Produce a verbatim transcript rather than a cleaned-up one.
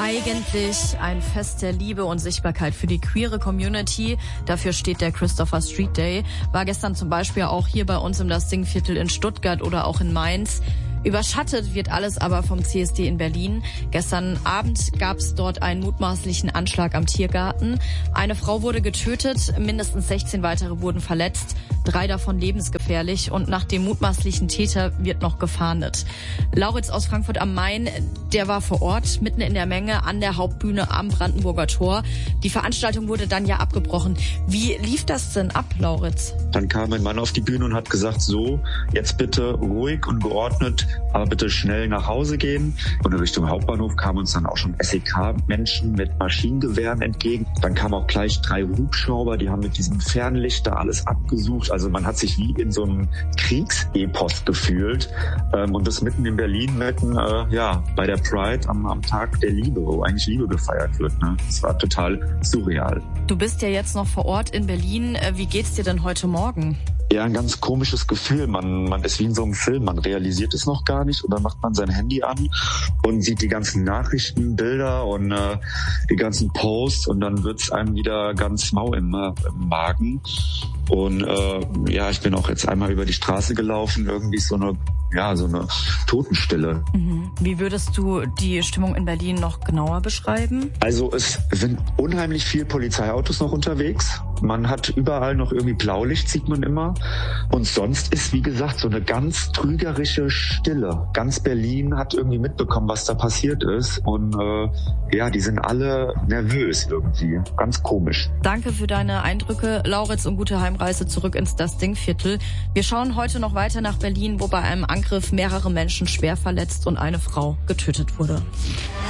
Eigentlich ein Fest der Liebe und Sichtbarkeit für die queere Community. Dafür steht der Christopher Street Day. War gestern zum Beispiel auch hier bei uns im Das Ding-Viertel in Stuttgart oder auch in Mainz. Überschattet wird alles aber vom C S D in Berlin. Gestern Abend gab es dort einen mutmaßlichen Anschlag am Tiergarten. Eine Frau wurde getötet, mindestens sechzehn weitere wurden verletzt, drei davon lebensgefährlich und nach dem mutmaßlichen Täter wird noch gefahndet. Lauritz aus Frankfurt am Main, der war vor Ort, mitten in der Menge an der Hauptbühne am Brandenburger Tor. Die Veranstaltung wurde dann ja abgebrochen. Wie lief das denn ab, Lauritz? Dann kam ein Mann auf die Bühne und hat gesagt, so, jetzt bitte ruhig und geordnet, aber bitte schnell nach Hause gehen. Und in Richtung Hauptbahnhof kamen uns dann auch schon S E K-Menschen mit Maschinengewehren entgegen. Dann kamen auch gleich drei Hubschrauber, die haben mit diesem Fernlichter alles abgesucht. Also man hat sich wie in so einem Kriegsepos gefühlt. Und das mitten in Berlin, mitten äh, ja, bei der Pride am, am Tag der Liebe, wo eigentlich Liebe gefeiert wird. Ne? Das war total surreal. Du bist ja jetzt noch vor Ort in Berlin. Wie geht's dir denn heute Morgen? Ja, ein ganz komisches Gefühl. Man, man ist wie in so einem Film. Man realisiert es noch gar nicht und dann macht man sein Handy an und sieht die ganzen Nachrichten, Bilder und äh, die ganzen Posts und dann wird's einem wieder ganz mau im, äh, im Magen. Und äh, ja, ich bin auch jetzt einmal über die Straße gelaufen. Irgendwie so eine, ja, so eine Totenstille. Mhm. Wie würdest du die Stimmung in Berlin noch genauer beschreiben? Also es sind unheimlich viele Polizeiautos noch unterwegs. Man hat überall noch irgendwie Blaulicht, sieht man immer. Und sonst ist, wie gesagt, so eine ganz trügerische Stille. Ganz Berlin hat irgendwie mitbekommen, was da passiert ist. Und äh, ja, die sind alle nervös irgendwie. Ganz komisch. Danke für deine Eindrücke, Lauritz, und gute Heimreise zurück ins Das Ding-Viertel. Wir schauen heute noch weiter nach Berlin, wo bei einem Angriff mehrere Menschen schwer verletzt und eine Frau getötet wurde.